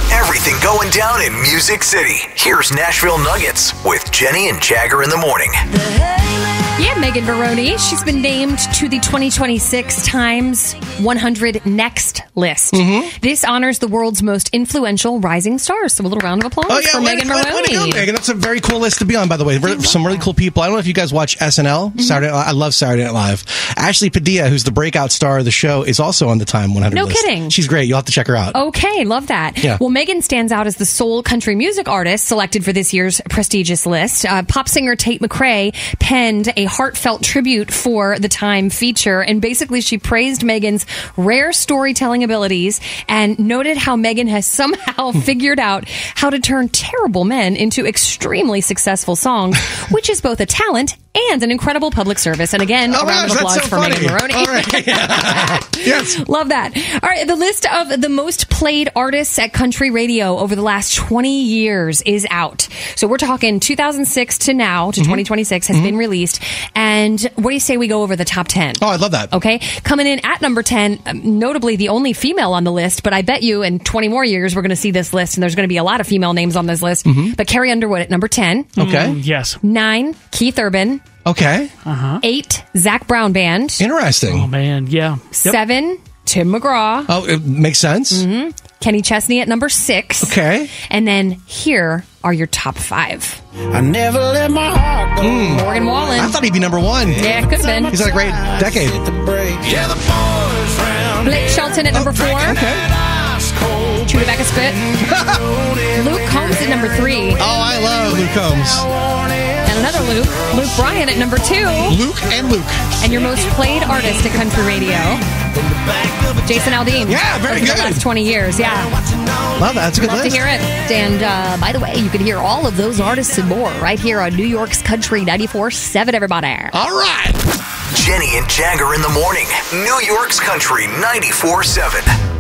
Everything going down in Music City. Here's Nashville Nuggets with Jenny and Jagger in the morning. Yeah, Megan Baroni. She's been named to the 2026 Times 100 Next list. This honors the world's most influential rising stars. So a little round of applause for Megan Baroni. Way to go, Megan. That's a very cool list to be on, by the way. Some really cool people. I don't know if you guys watch SNL. Saturday. I love Saturday Night Live. Ashley Padilla, who's the breakout star of the show, is also on the Time 100 No list. kidding. She's great. You'll have to check her out. Okay, love that. Yeah. Well, Megan stands out as the sole country music artist selected for this year's prestigious list. Pop singer Tate McRae penned a heartfelt tribute for the Time feature, and basically she praised Megan's rare storytelling abilities and noted how Megan has somehow figured out how to turn terrible men into extremely succcial songs, which is both a talent and an incredible public service. And again, a round of applause for Megan Baroni. All right. Yes. Love that. All right, the list of the most played artists at country radio over the last 20 years is out. So we're talking 2006 to now, to 2026, has been released. And what do you say we go over the top 10? Oh, I love that. Okay. Coming in at number 10, notably the only female on the list, but I bet you in 20 more years we're going to see this list, and there's going to be a lot of female names on this list. But Carrie Underwood at number 10. Okay. Yes. 9, Keith Urban. Okay. 8, Zach Brown Band. Interesting. Oh, man. Yeah. Yep. 7, Tim McGraw. Oh, it makes sense. Kenny Chesney at number 6. Okay. And then here are your top 5. I never let my heart go. Morgan Wallen. I thought he'd be number 1. Yeah, could have been. He's had a great decade. Yeah, the boys round. Blake Shelton at number 4. Okay. Chew Tobacco Spit. Luke Combs at number 3. Oh, I love Luke Combs. And another Luke. Luke Bryan at number 2. Luke and Luke. And your most played artist at country radio, Jason Aldean. Yeah, very over good. the last 20 years, yeah. Love that. That's a good Love list. to hear it. And by the way, you can hear all of those artists and more right here on New York's Country 94.7, everybody. All right. Jenny and Jagger in the morning. New York's Country 94.7.